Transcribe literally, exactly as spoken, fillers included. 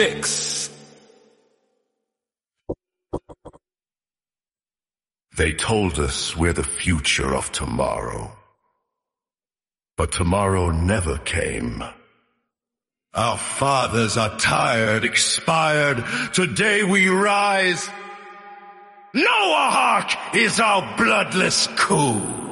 six. They told us we're the future of tomorrow. But tomorrow never came. Our fathers are tired, expired. Today we rise. Noahawk is our bloodless coup.